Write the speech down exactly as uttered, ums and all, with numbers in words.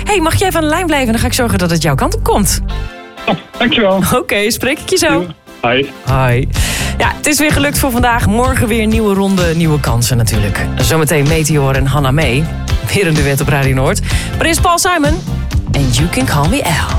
Hey, mag jij even aan de lijn blijven? Dan ga ik zorgen dat het jouw kant op komt. Oh, dankjewel. Oké, okay, spreek ik je zo. Hi. Hi. Ja, het is weer gelukt voor vandaag. Morgen weer een nieuwe ronde, nieuwe kansen natuurlijk. Zometeen Meteor en Hannah May. Weer een duet op Radio Noord. Maar eerst Paul Simon en You Can Call Me Al.